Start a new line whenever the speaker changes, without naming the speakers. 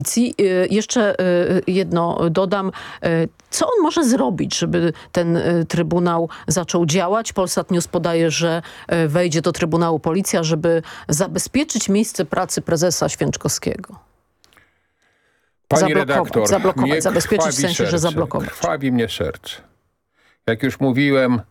Jeszcze jedno dodam. Co on może zrobić, żeby ten Trybunał zaczął działać? Polsat News podaje, że wejdzie do Trybunału policja, żeby zabezpieczyć miejsce pracy prezesa Święczkowskiego.
Pani redaktor,
zablokować,
mnie
zabezpieczyć w
krwawi
sensie, że
serce,
zablokować.
krwawi mnie serce. Jak już mówiłem,